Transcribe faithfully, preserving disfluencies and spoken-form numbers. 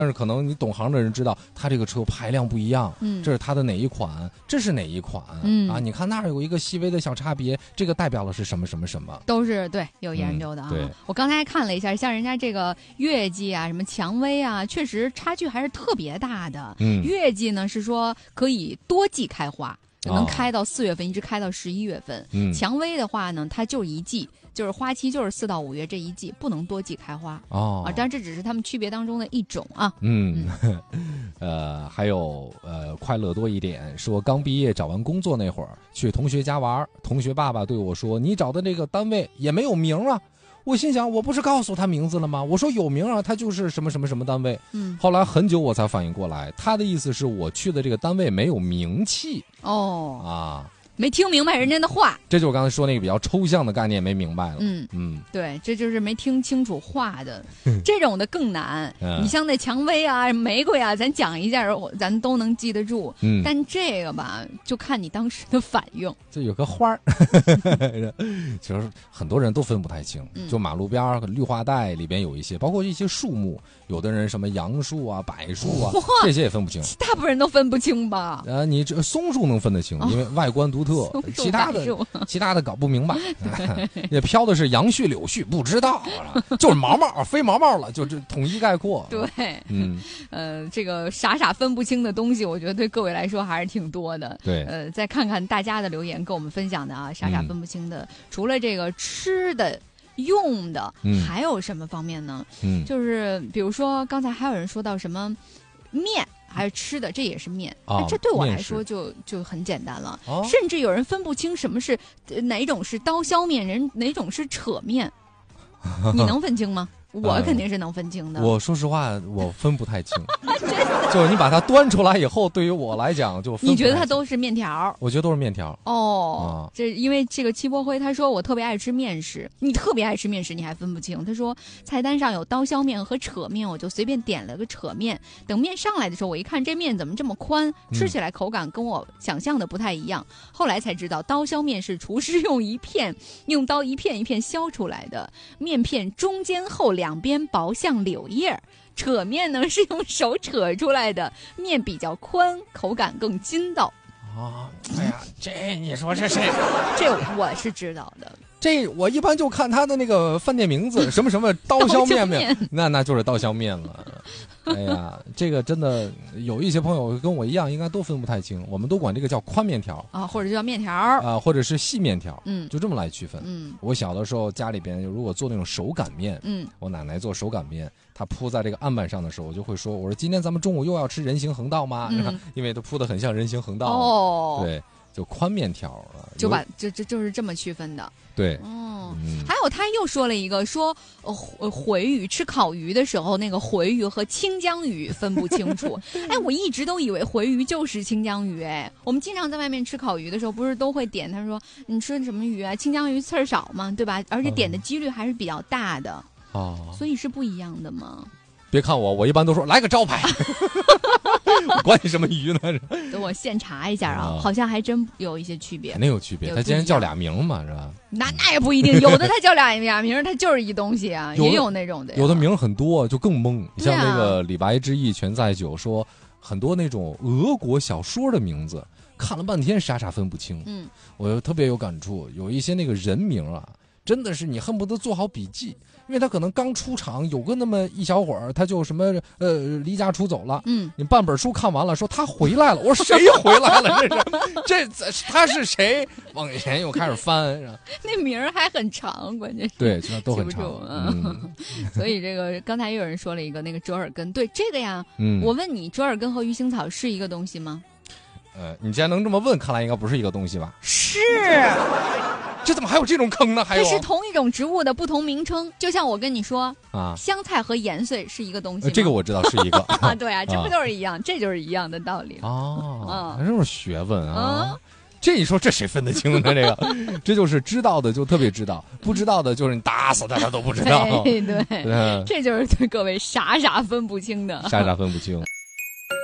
但是可能你懂行的人知道，它这个车排量不一样，嗯，这是它的哪一款，这是哪一款，嗯啊，你看那儿有一个细微的小差别，这个代表的是什么什么什么， 都是对有研究的啊。嗯、对，我刚才看了一下，像人家这个月季啊，什么蔷薇啊，确实差距还是特别大的。嗯，月季呢是说可以多季开花。能开到四月份，一直开到十一月份。嗯，蔷薇的话呢，它就是一季，就是花期就是四到五月这一季，不能多季开花。哦，啊，但这只是它们区别当中的一种啊。 嗯，呃，还有呃，快乐多一点说，刚毕业找完工作那会儿，去同学家玩，同学爸爸对我说：“你找的那个单位也没有名啊。”我心想，我不是告诉他名字了吗？我说有名啊，他就是什么什么什么单位。嗯，后来很久我才反应过来，他的意思是我去的这个单位没有名气。哦，啊。 没听明白人家的话， 这就是我刚才说那个比较抽象的概念没明白了。 嗯嗯，对，这就是没听清楚话的，这种的更难。嗯、你像那蔷薇啊、玫瑰啊，咱讲一下，咱都能记得住。嗯，但这个吧，就看你当时的反应。 就有个花儿，其实很多人都分不太清。嗯、就马路边绿化带里边有一些，包括一些树木，有的人什么杨树啊、柏树啊，这些也分不清。 大部分人都分不清吧？ 呃，你这松树能分得清，因为外观独特。哦，其他的其他的搞不明白，也飘的是杨絮柳絮，不知道，就是毛毛飞毛毛了，就这统一概括。 对，嗯，呃，这个傻傻分不清的东西，我觉得对各位来说还是挺多的。 对， 呃，再看看大家的留言跟我们分享的啊，傻傻分不清的，嗯、除了这个吃的。用的、嗯、还有什么方面呢？嗯，就是比如说刚才还有人说到什么面。还是吃的，这也是面，哦、这对我来说就就很简单了。哦、甚至有人分不清什么是、呃、哪种是刀削面，人哪种是扯面，你能分清吗？我肯定是能分清的。 呃、我说实话，我分不太清。就是你把它端出来以后，对于我来讲就分不太清。 你觉得它都是面条？ 我觉得都是面条。 哦，啊、这因为这个戚波辉他说我特别爱吃面食，你特别爱吃面食，你还分不清？他说菜单上有刀削面和扯面，我就随便点了个扯面。等面上来的时候，我一看这面怎么这么宽，吃起来口感跟我想象的不太一样。嗯、后来才知道，刀削面是厨师用一片用刀一片一片削出来的，面片中间厚，两边薄像柳叶。扯面呢是用手扯出来的，面比较宽，口感更筋道。 啊，哎呀，这你说这谁？ 这我是知道的。 这我一般就看他的那个饭店名字，什么什么刀削面面，那那就是刀削面了。哎呀，这个真的有一些朋友跟我一样，应该都分不太清。我们都管这个叫宽面条啊，或者就叫面条啊， 或者是细面条，嗯，就这么来区分。嗯，我小的时候家里边如果做那种手擀面，嗯，我奶奶做手擀面，她铺在这个案板上的时候，我就会说，我说今天咱们中午又要吃人行横道吗？嗯、因为它铺的很像人行横道。哦，对。就宽面条了， 就把就就就是这么区分的。 对， 哦，嗯、还有他又说了一个说，呃，回鱼吃烤鱼的时候，那个回鱼和清江鱼分不清楚。哎，我一直都以为回鱼就是清江鱼。哎，我们经常在外面吃烤鱼的时候，不是都会点？他说你吃什么鱼啊？清江鱼刺儿少嘛，对吧？而且点的几率还是比较大的。哦，所以是不一样的嘛。 别看我，我一般都说来个招牌，管你什么鱼呢？ 等我现查一下啊，好像还真有一些区别， 肯定有区别。他既然叫俩名嘛，是吧？ 那那也不一定，有的他叫俩俩名，他就是一东西啊，也有那种的。 有的名很多，就更懵。你像那个李白之意全在酒，说很多那种俄国小说的名字，看了半天傻傻分不清。嗯，我特别有感触，有一些那个人名啊。真的是你恨不得做好笔记，因为他可能刚出场有个那么一小会儿，他就什么呃离家出走了，嗯，你半本书看完了，说他回来了，我说谁回来了？这是这他是谁？往前又开始翻， 那名儿还很长，关键是对，都很长。 嗯、所以这个刚才又有人说了一个那个折耳根，对这个呀，嗯，我问你，折耳根和鱼腥草是一个东西吗？ 呃，你既然能这么问，看来应该不是一个东西吧？ 是。 这怎么还有这种坑呢？还有， 这是同一种植物的不同名称。就像我跟你说啊，香菜和盐穗是一个东西吗、呃。 这个我知道是一个啊，对啊，这不都是一样？啊、这就是一样的道理哦。啊，这种学问啊，嗯、这一说这谁分得清呢？这个，这就是知道的就特别知道，不知道的就是你打死他他都不知道。 对对，对这就是对各位傻傻分不清的， 傻傻分不清。